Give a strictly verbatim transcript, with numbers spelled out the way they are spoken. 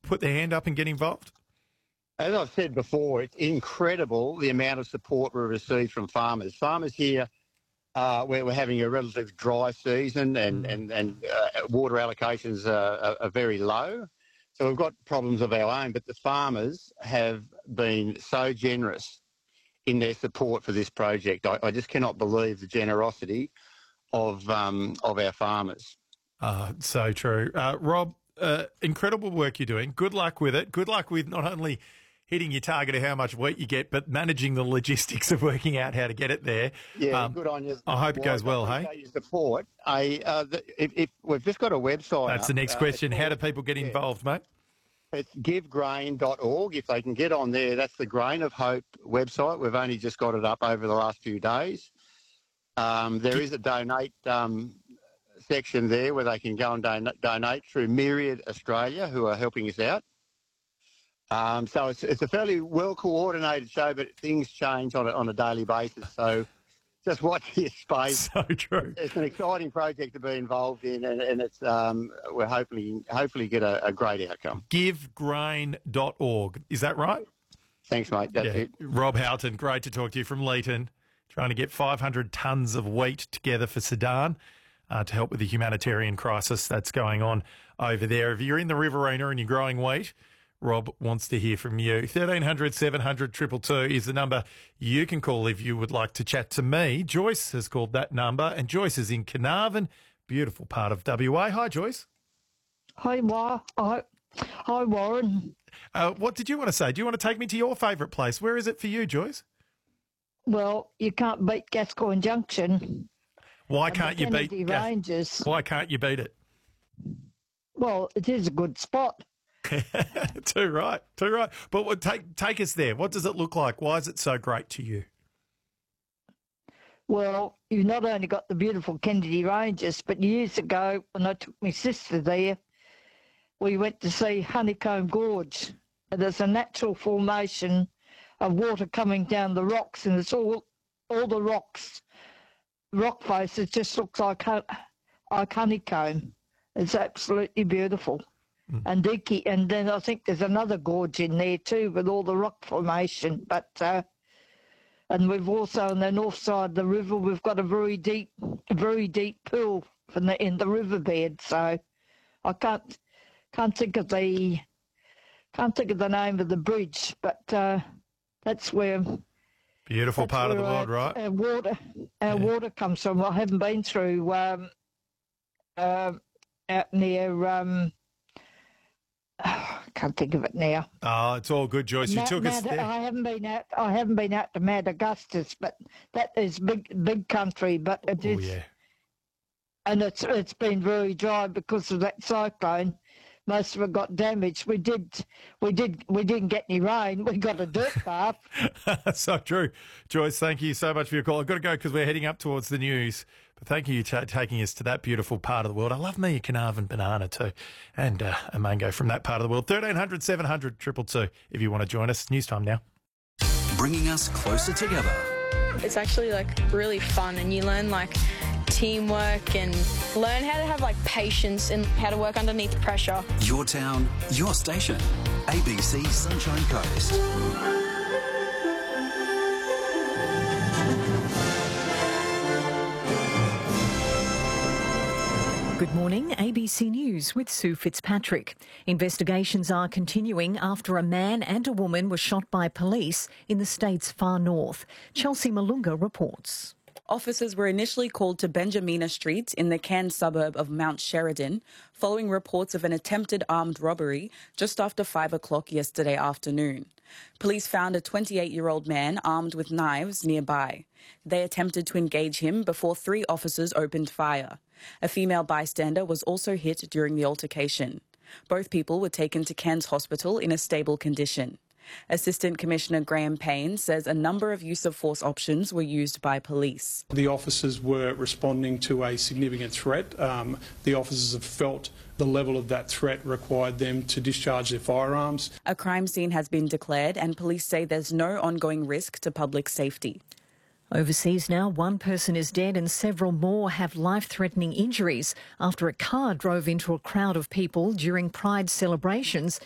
put their hand up and get involved? As I've said before, it's incredible the amount of support we've received from farmers. Farmers here, uh, where we're having a relatively dry season and, mm. and, and uh, water allocations are, are, are very low. So we've got problems of our own, but the farmers have been so generous in their support for this project. I, I just cannot believe the generosity of um, of our farmers. Uh, so true. Uh, Rob, uh, incredible work you're doing. Good luck with it. Good luck with not only hitting your target of how much wheat you get, but managing the logistics of working out how to get it there. Yeah, um, good on you. I hope it goes well, I hey? Your support. I, uh, the, if, if we've just got a website. That's up, the next uh, question. How do people get involved, yeah. mate? It's give grain dot org. If they can get on there, that's the Grain of Hope website. We've only just got it up over the last few days. Um, there is a donate um, section there where they can go and don- donate through Myriad Australia, who are helping us out. Um, so it's, it's a fairly well-coordinated show, but things change on a, on a daily basis. So just watch this space. So true. It's an exciting project to be involved in, and, and it's um, we're hopefully hopefully get a, a great outcome. give grain dot org. Is that right? Thanks, mate. That's yeah. it. Rob Houghton, great to talk to you from Leeton, trying to get five hundred tonnes of wheat together for Sudan uh, to help with the humanitarian crisis that's going on over there. If you're in the Riverina and you're growing wheat, Rob wants to hear from you. thirteen hundred, seven hundred, two two two is the number you can call if you would like to chat to me. Joyce has called that number, and Joyce is in Carnarvon, beautiful part of W A. Hi, Joyce. Hi, Wa. Hi, hi Warren. Uh, what did you want to say? Do you want to take me to your favourite place? Where is it for you, Joyce? Well, you can't beat Gascoyne Junction. Why can't you beat Kennedy Ranges? Why can't you beat it? Well, it is a good spot. Too right, too right. But what, take take us there. What does it look like? Why is it so great to you? Well, you've not only got the beautiful Kennedy Ranges, but years ago when I took my sister there, we went to see Honeycomb Gorge. And there's a natural formation of water coming down the rocks, and it's all all the rocks, rock faces just looks like like honeycomb. It's absolutely beautiful. Mm. And Dicky, and then I think there's another gorge in there too with all the rock formation. But uh, and we've also on the north side of the river we've got a very deep, very deep pool from the in the riverbed. So I can't can't think of the can't think of the name of the bridge, but uh, that's where. Beautiful that's part of the our, world, right? Our water, our yeah. water comes from. I haven't been through um, uh, out near. Um, I can't think of it now. Oh, it's all good, Joyce. You Mount, took us Mount, there. I haven't been out. I haven't been out to Mount Augustus, but that is big, big country. But it oh, is, yeah. and it's it's been very dry because of that cyclone. Most of it got damaged. We did, we did, we didn't get any rain. We got a dirt bath. So true, Joyce. Thank you so much for your call. I've got to go because we're heading up towards the news. But thank you for taking us to that beautiful part of the world. I love me a Carnarvon banana too, and uh, a mango from that part of the world. thirteen hundred, seven hundred, two two two if you want to join us. News time now. Bringing us closer together. It's actually like really fun, and you learn like teamwork and learn how to have like patience and how to work underneath pressure. Your town, your station. A B C Sunshine Coast. Good morning, A B C News with Sue Fitzpatrick. Investigations are continuing after a man and a woman were shot by police in the state's far north. Chelsea Malunga reports. Officers were initially called to Benjamina Street in the Cairns suburb of Mount Sheridan following reports of an attempted armed robbery just after five o'clock yesterday afternoon. Police found a twenty-eight-year-old man armed with knives nearby. They attempted to engage him before three officers opened fire. A female bystander was also hit during the altercation. Both people were taken to Cairns Hospital in a stable condition. Assistant Commissioner Graham Payne says a number of use of force options were used by police. The officers were responding to a significant threat. Um, the officers have felt the level of that threat required them to discharge their firearms. A crime scene has been declared and police say there's no ongoing risk to public safety. Overseas now, one person is dead and several more have life-threatening injuries after a car drove into a crowd of people during Pride celebrations